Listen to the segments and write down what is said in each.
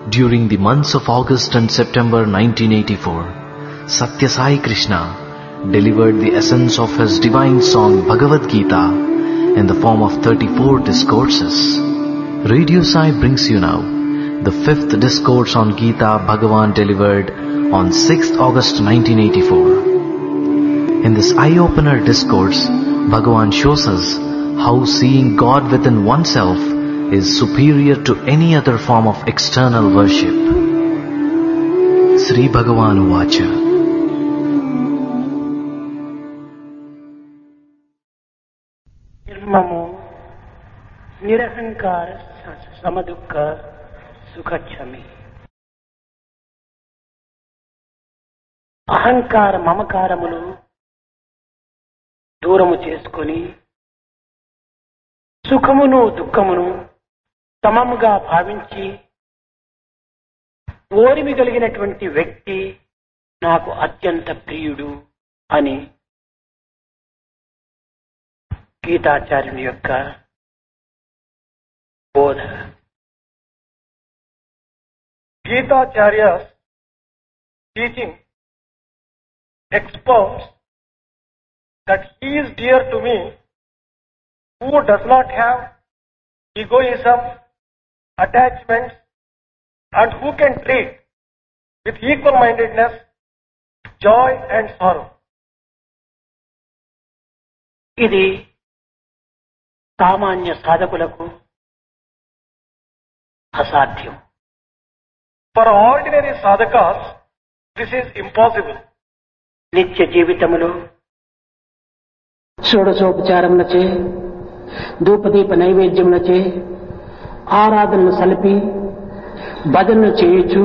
During the months of August and September 1984, Satya Sai Krishna delivered the essence of his divine song Bhagavad Gita in the form of 34 discourses. Radio Sai brings you now the 5th discourse on Gita Bhagavan delivered on 6th August 1984. In this eye-opener discourse, Bhagavan shows us how seeing God within oneself is superior to any other form of external worship. Sri Bhagavan Uvacha. నిర్మము నిరహంకార సమదుఃఖ సుఖక్షమి. అహంకార మమకారములు దూరము చేసుకొని సుఖమును దుఃఖమును సమముగా భావించి ఓరిమి కలిగినటువంటి వ్యక్తి నాకు అత్యంత ప్రియుడు అని గీతాచార్యుని యొక్క బోధ. Gitaacharya's teaching expounds that he is dear to me who does not have egoism, attachments, and who can treat with equal-mindedness joy and sorrow. ఇది సామాన్య సాధకులకు అసాధ్యం. For ordinary sadhakas, this is impossible. నిత్య జీవితములో షోడశోపచారములచే ధూపదీప నైవేద్యములచే ఆరాధనలు సలిపి భజనలు చేయొచ్చు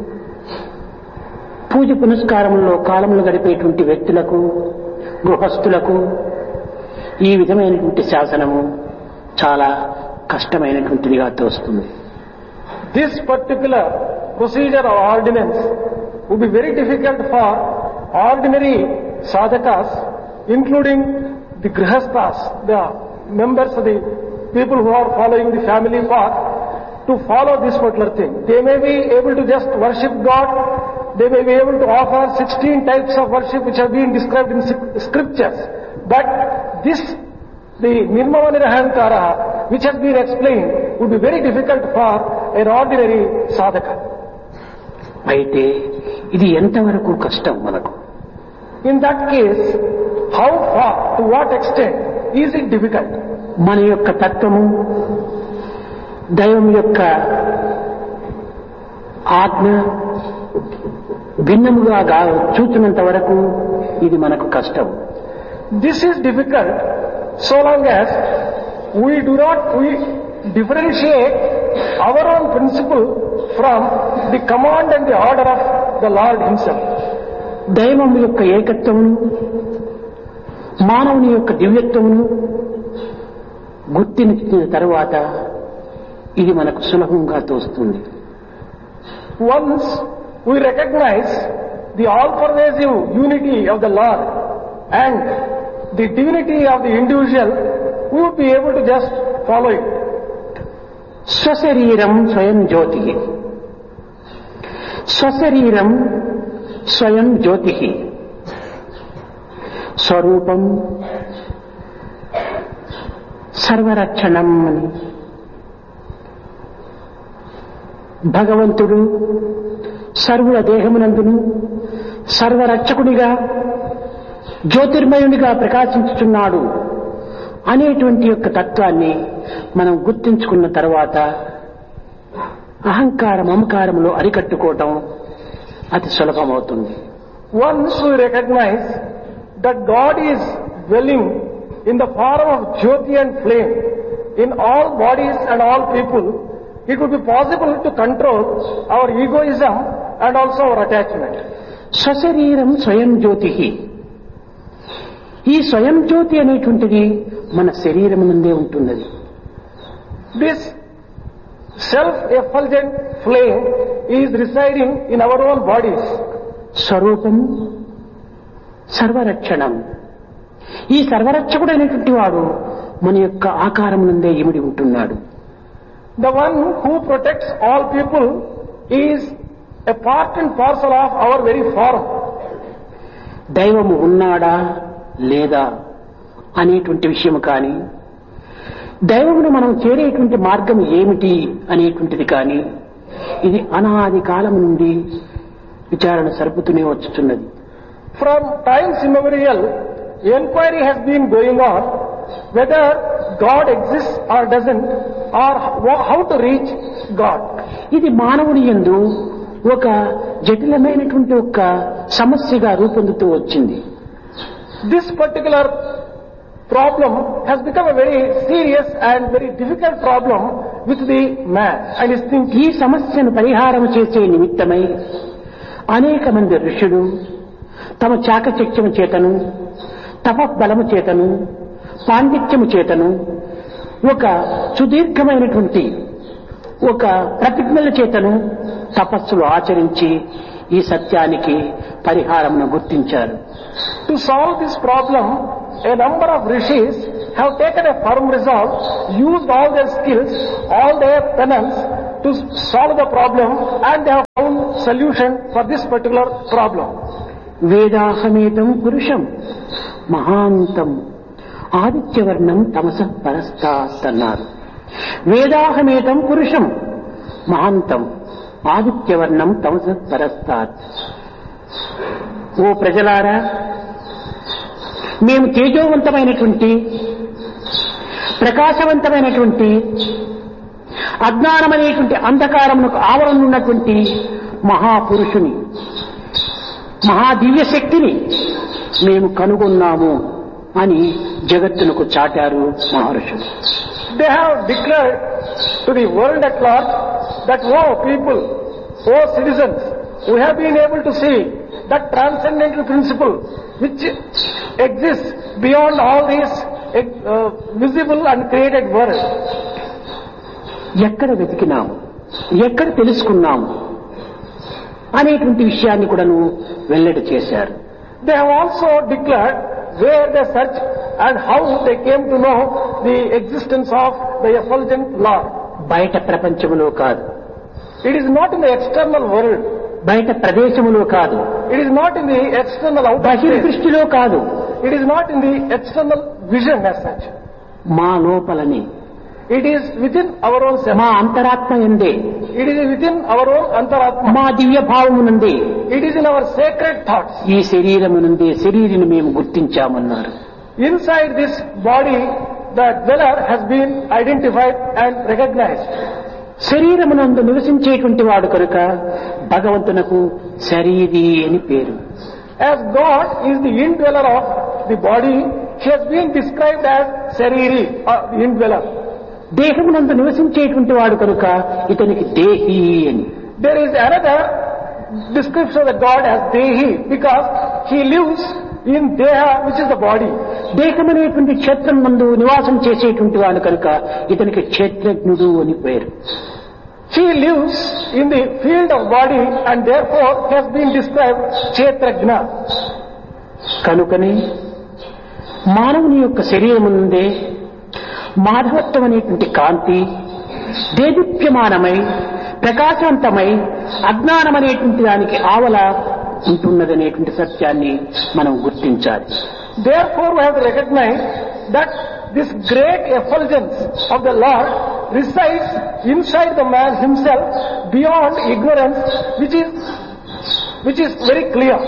పూజ పునస్కారములలో కాలములు గడిపేటువంటి వ్యక్తులకు గృహస్థులకు ఈ విధమైనటువంటి శాసనము చాలా కష్టమైనటువంటిదిగా తోస్తుంది. This particular procedure or ordinance would be very difficult for ordinary sadhakas, including the grihasthas, the members of the people who are following the family path, to follow this particular thing. They may be able to just worship God, they may be able to offer 16 types of worship which have been described in scriptures, but this, the nirmama nirahankara, which has been explained, would be very difficult for an ordinary sadhaka. అయితే ఇది ఎంతవరకు కష్టం మనకు? In that case, how far, to what extent is it difficult? మన యొక్క తత్వము దైవం యొక్క ఆజ్ఞ భిన్నముగా చూచినంత వరకు ఇది మనకు కష్టం. This is difficult so long as we differentiate our own principle from the command and the order of the Lord himself. దైవం యొక్క ఏకత్వమును మానవుని యొక్క దివ్యత్వమును గుర్తించిన తరువాత ఇది మనకు సులభంగా తోస్తుంది. Once we recognize the all-pervasive unity of the Lord and the divinity of the individual, we would be able to just follow it. స్వశరీరం స్వయం జ్యోతి, స్వశరీరం స్వయం జ్యోతి, స్వరూపం సర్వరక్షణం అని భగవంతుడు సర్వుల దేహమునందును సర్వరక్షకుడిగా జ్యోతిర్మయునిగా ప్రకాశించుచున్నాడు అనేటువంటి యొక్క తత్వాన్ని మనం గుర్తించుకున్న తర్వాత అహంకార మమకారములు అరికట్టుకోవటం అతి సులభమవుతుంది. Once we recognize that God is dwelling in the form of Jyoti and flame in all bodies and all people, it would be possible to control our egoism and also our attachment. స్వశరీరం స్వయం జ్యోతి. ఈ స్వయం జ్యోతి అనేటువంటిది మన శరీరం నుండే ఉంటున్నది. This self-effulgent flame is residing in our own bodies. స్వరూపం సర్వరక్షణం. ఈ సర్వరక్షకుడైనటువంటి వాడు మన యొక్క ఆకారం నుండే ఇమిడి ఉంటున్నాడు. The one who protects all people is a part and parcel of our very form. దైవము ఉన్నాడా లేదా అనేటువంటి విషయం కానీ, దైవమును మనం చేరేటువంటి మార్గం ఏమిటి అనేటువంటిది కానీ, ఇది అనాది కాలం నుండి విచారణ సరుపుతూనే వచ్చుతున్నది. From times immemorial, inquiry has been going on whether God exists or doesn't, or how to reach God. ఇది మానవుని యందు ఒక జటిలమైనటువంటి ఒక సమస్యగా రూపొందుతూ వచ్చింది. This particular problem has become a very serious and very difficult problem with the man and his thinking. ఈ సమస్యను పరిహారం చేసే నిమిత్తమై అనేక మంది ఋషులు తమ చాకచక్యము చేతను, తపబలము చేతను, పాండిత్యము చేతను, ఒక సుదీర్ఘమైనటువంటి ఒక ప్రతిజ్ఞల చేతను తపస్సులు ఆచరించి ఈ సత్యానికి పరిహారమును గుర్తించారు. To solve this problem, a number of rishis have taken a firm resolve, used all their skills, all their penance to solve the problem, and they have found solution for this particular problem. వేదాహమేతం పురుషం మహాంతం ఆదిత్యవర్ణం తమసః పరస్తాత్ అన్నారు. వేదాహమేతం పురుషం మహాంతం ఆదిత్యవర్ణం తమసః పరస్తాత్. ఓ ప్రజలారా, మేము తేజోవంతమైనటువంటి, ప్రకాశవంతమైనటువంటి, అజ్ఞానమనేటువంటి అంధకారమునకు ఆవరణ ఉన్నటువంటి మహాపురుషుని, మహాదివ్య శక్తిని మేము కనుగొన్నాము అని జగత్తునకు చాటారు మహర్షులు. They have declared to the world at large that, oh people, oh citizens, we have been able to see that transcendental principle which exists beyond all these visible and created world. ఎక్కడ వెతికినాము, ఎక్కడ తెలుసుకున్నాము అనేటువంటి విషయాన్ని కూడాను వెల్లడి చేశారు. They have also declared where they searched and how they came to know the existence of the effulgent Lord. బయట ప్రపంచములో కాదు, It is not in the external world. బయట ప్రదేశములో కాదు, It is not in the external outer space. బహిర్దృష్టిలో కాదు, It is not in the external vision as such. మా లోపలనే, It is within our own self. మా అంతరాత్మ యందే, It is within our own antaratma. మా దివ్య భావమునందే, It is in our sacred thoughts. ఈ శరీరమునందే శరీరిని మేము గుర్తించామన్నారు. Inside this body, the dweller has been identified and recognized. శరీరమునందు నివసించేటువంటి వాడు కనుక భగవంతునకు శరీరి అని పేరు. As God is the indweller of the body, he has been described as Sariri, or the indweller. దేహమునందు నివసించేటువంటి వాడు కనుక ఇతనికి దేహి అని. There is another description of the God as Dehi, because he lives in Deha, which is the body. దేహమనేటువంటి క్షేత్రం నందు నివాసం చేసేటువంటి వాడు కనుక ఇతనికి క్షేత్రజ్ఞుడు అని పేరు. He lives in the field of body and therefore has been described Kshetrajna. కనుకనే మానవుని యొక్క శరీరమునందే మాధవత్వం అనేటువంటి కాంతి దేదీప్యమానమై ప్రకాశవంతమై అజ్ఞానం అనేటువంటి దానికి ఆవల ఉంటున్నదనేటువంటి సత్యాన్ని మనం గుర్తించాలి. Therefore we have to recognize that this great effulgence of the Lord resides inside the man himself beyond ignorance, which is very clear.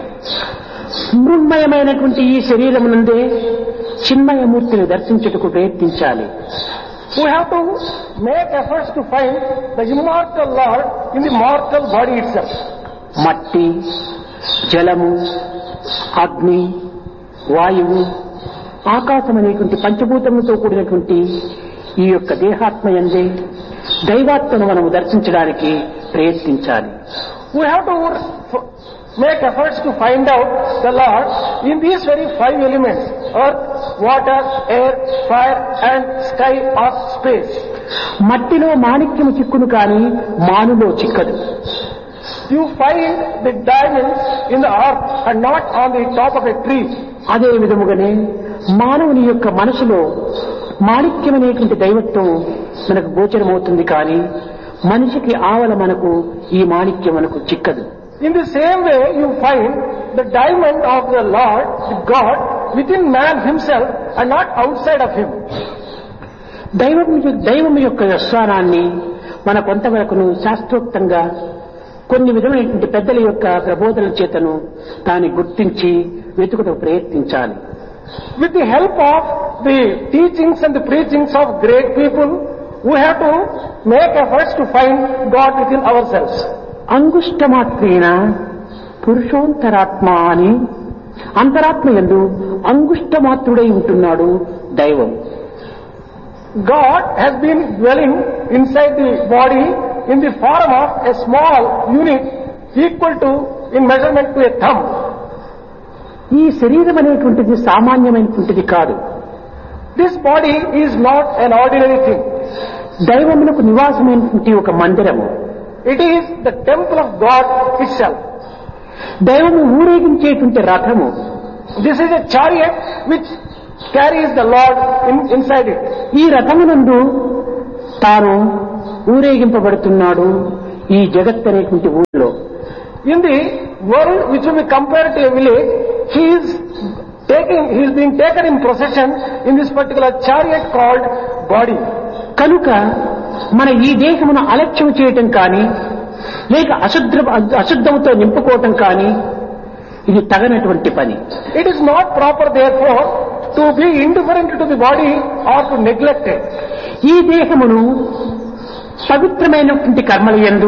మృన్మయమైనటువంటి ఈ శరీరమునందే చిన్మయమూర్తిని దర్శించుటకు ప్రయత్నించాలి. We have to make efforts to find the immortal Lord in the mortal body itself. మట్టి, జలము, అగ్ని, వాయువు, ఆకాశం అనేటువంటి పంచభూతములతో కూడినటువంటి ఈ యొక్క దేహాత్మయందే దైవాత్మను మనం దర్శించడానికి ప్రయత్నించాలి. We have to make efforts to find out the Lord in these very five elements: earth, water, air, fire and sky or space. మట్టిలో మాణిక్యము చిక్కును కానీ మానులో చిక్కదు. You find the diamonds in the earth and not on the top of a tree. అదే విధముగానే మానవుని యొక్క మనసులో మాణిక్యమనేటువంటి దైవత్వం మనకు గోచరమవుతుంది కానీ మనిషికి ఆవల మనకు ఈ మాణిక్యం మనకు చిక్కదు. In the same way, you find the diamond of the Lord, the God, within man himself and not outside of him. దైవం యొక్క విశ్వానాన్ని మన కొంతవరకును శాస్త్రోక్తంగా కొన్ని విధమైనటువంటి పెద్దల యొక్క ప్రబోధనల చేతను దాన్ని గుర్తించి వెతుకుటకు ప్రయత్నించాలి. With the help of the teachings and the preachings of great people, we have to make efforts to find God within ourselves. అంగుష్టమాత్రేన పురుషోంతరాత్మ అని అంతరాత్మ యందు అంగుష్టమాత్రుడై ఉంటున్నాడు దైవం. God has been dwelling inside the body in the form of a small unit equal to in measurement to a thumb. ఈ శరీరం అనేటువంటిది సామాన్యమైనటువంటిది కాదు. This body is not an ordinary thing. దైవమునకు నివాసమైనటువంటి ఒక మందిరము. It is the temple of God itself. దైవము ఊరేగించేటువంటి రథము. This is a chariot which carries the Lord inside it. ఈ రథమునందు తాను ఊరేగింపబడుతున్నాడు ఈ జగత్ అనేటువంటి ఊరిలో. In the world which will be compared to a village, he is being taken in procession in this particular chariot called body. కనుక మన ఈ దేహమును అలక్ష్యం చేయటం కానీ లేక అశుద్ధముతో నింపుకోవటం కానీ ఇది తగనటువంటి పని. It is not proper therefore to be indifferent to the body or to neglect it. ఈ దేహమును పవిత్రమైనటువంటి కర్మల యందు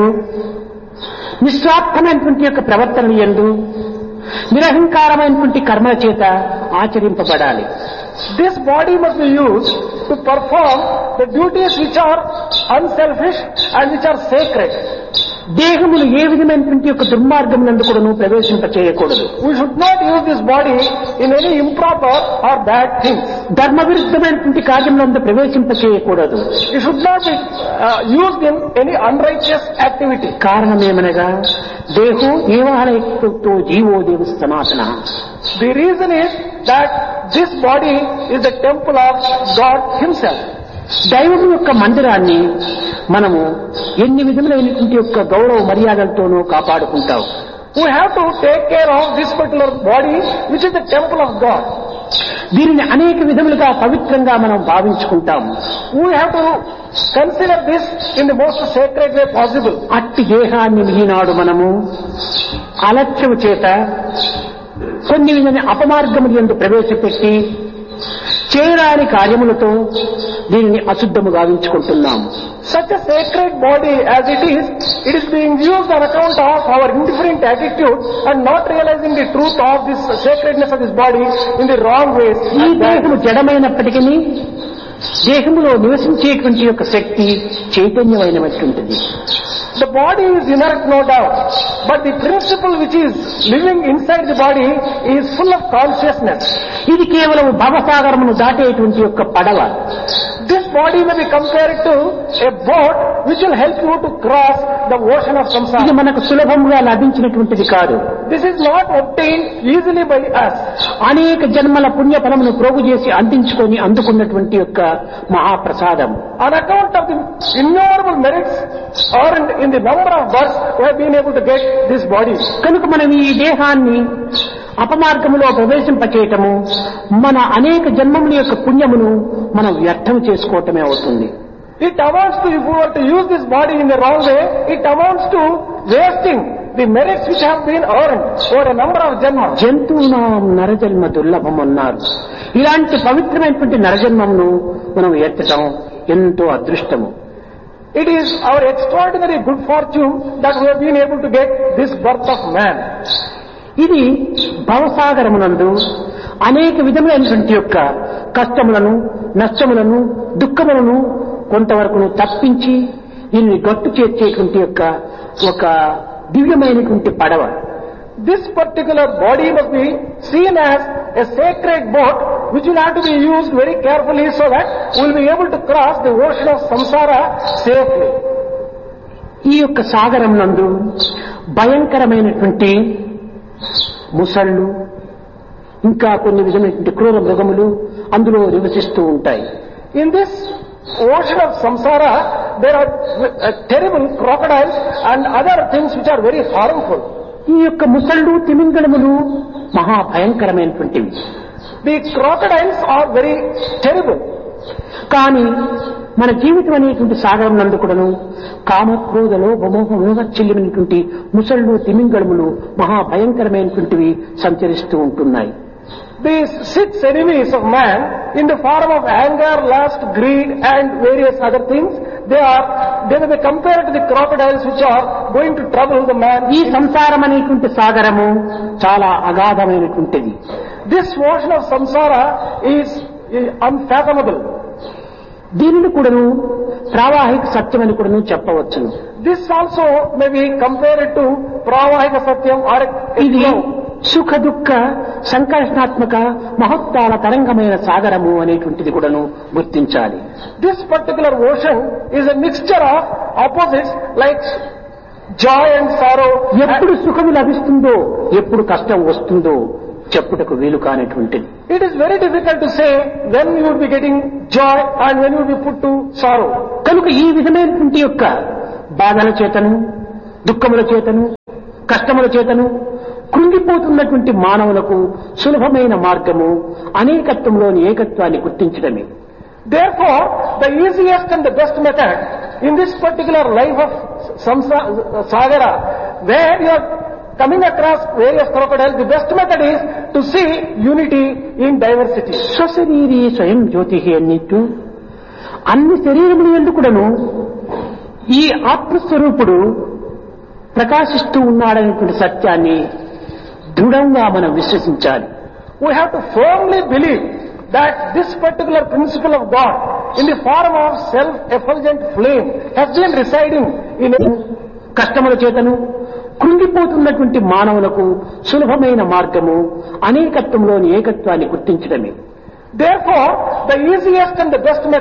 నిస్వార్థమైనటువంటి యొక్క ప్రవర్తన యందు నిరహంకారమైనటువంటి కర్మల చేత ఆచరింపబడాలి. This body must be used to perform the duties which are unselfish and which are sacred. దేహమును ఏ విధమైనటువంటి యొక్క దుర్మార్గమునందు కూడాను ప్రవేశింపచేయకూడదు. We should not use this body in any improper or bad things. ధర్మ విరుద్ధమైనటువంటి కార్యములందు ప్రవేశింపచేయకూడదు. It should not be used in any unrighteous activity. కారణమేమనగా దేహో దేవాలయతో GO దేవ సనాతన. The reason is that this body is the temple of God himself. దైవం యొక్క మందిరాన్ని మనము ఎన్ని విధములైనటువంటి యొక్క గౌరవ మర్యాదలతోనూ కాపాడుకుంటాం. We have to take care of this particular body which is the temple of God. దీనిని అనేక విధములుగా పవిత్రంగా మనం భావించుకుంటాము. We have to consider this in the most sacred way possible. అట్టి దేహాన్ని ఈనాడు మనము అలక్ష్యము చేత కొన్ని విధమైన అపమార్గముల యందు ప్రవేశపెట్టి చేయరాని కార్యములతో దీనిని అశుద్ధము గావించుకుంటున్నాము. Such a sacred body as it is being used on account of our indifferent attitude and not realizing the truth of this sacredness of this body in the wrong ways. ఈ దేహము జడమైనప్పటికీ దేహములో నివసించేటువంటి యొక్క శక్తి చైతన్యమైనటువంటిది. The body is inert, no doubt, but the principle which is living inside the body is full of consciousness. ఇది కేవలం భవసాగరమును దాటేటువంటి యొక్క పడవ. This body may be compared to a boat which will help you to cross the ocean of ఇది samsara. మనకు సులభంగా లభించినటువంటిది కాదు. This is not obtained easily by us. అనేక జన్మల పుణ్య ఫలమును ప్రోగు చేసి అందించుకొని అందుకున్నటువంటి యొక్క మహాప్రసాదం. On account of the innumerable merits earned in the number of births, we have been able to get this body. కనుక మనం ఈ దేహాన్ని అపమార్గములో ప్రవేశింపచేయటము మన అనేక జన్మముల యొక్క పుణ్యమును మనం వ్యర్థం చేసుకోవటమే అవుతుంది. It amounts to, if we were to use this body in the wrong way, it amounts to wasting the merits which have been earned over a number of jన్మస్. జంతువునాం నరజన్మ దుర్లభం అన్నారు. ఇలాంటి పవిత్రమైనటువంటి నరజన్మమును మనం ఎత్తటం ఎంతో అదృష్టము. It is our extraordinary good fortune that we have been able to get this birth of man. ఇది భవసాగరమునందు అనేక విధములైనటువంటి యొక్క కష్టములను, నష్టములను, దుఃఖములను కొంతవరకును తప్పించి దీనిని గట్టు చేర్చేటువంటి యొక్క ఒక దివ్యమైనటువంటి పడవ. This particular body must be seen as a sacred boat which will have to be used very carefully so that we will be able to cross the ocean of samsara safely. ఈ యొక్క సాగరం నందు భయంకరమైనటువంటి ముసళ్ళు ఇంకా కొన్ని విధమైనటువంటి క్రూర మృగములు అందులో నివసిస్తూ ఉంటాయి. In this ocean of samsara, there are terrible crocodiles and other things which are very harmful. ఈ యొక్క ముసళ్ళు తిమింగళములు మహాభయంకరమైనటువంటివి. The crocodiles are very terrible. కానీ మన జీవితం అనేటువంటి సాగరం నందు కూడాను కామక్రోధ లోభమోహచిల్లినటువంటి ముసళ్ళు తిమింగళములు మహాభయంకరమైనటువంటివి సంచరిస్తూ ఉంటున్నాయి. These 6 enemies of man in the form of anger, lust, greed and various other things, they will be compared to the crocodiles which are going to trouble the man. ఈ సంసారం అనేటువంటి సాగరము చాలా అగాధమైనటువంటిది. This ocean of samsara is unfathomable. దీనిని కూడాను ప్రావాహిక సత్యం అని కూడాను చెప్పవచ్చును. This also may be compared to pravahika satyam or ఇది సుఖ దుఃఖ సంకర్షణాత్మక మహత్తాల తరంగమైన సాగరము అనేటువంటిది కూడాను గుర్తించాలి. This particular ocean is a mixture of opposites like joy and sorrow. ఎప్పుడు సుఖము లభిస్తుందో ఎప్పుడు కష్టం వస్తుందో చెప్పుటకు వీలు కానటువంటిది. It is very difficult to say when you will be getting joy and when you will be put to sorrow. కనుక ఈ విధమైనటువంటి యొక్క బాధల చేతను దుఃఖముల చేతను కష్టముల చేతను కృంగిపోతున్నటువంటి మానవులకు సులభమైన మార్గము అనేకత్వంలోని ఏకత్వాన్ని గుర్తించడమే. Therefore, the easiest and the best method in this particular life of Sagara, where you are coming across various crocodiles, the best method is to see unity in diversity. స్వశరీరీ స్వయం జ్యోతి అన్నిట్టు అన్ని శరీరములు ఎందుకుడను ఈ ఆత్మస్వరూపుడు ప్రకాశిస్తూ ఉన్నాడనేటువంటి సత్యాన్ని దృఢంగా మనం విశ్వసించాలి. We have to firmly believe that this particular principle of God in the form of self-effulgent flame has been residing in కష్టముల చేతను కృంగిపోతున్నటువంటి మానవులకు సులభమైన మార్గము అనేకత్వంలోని ఏకత్వాన్ని గుర్తించడమే. Therefore, the easiest and the best method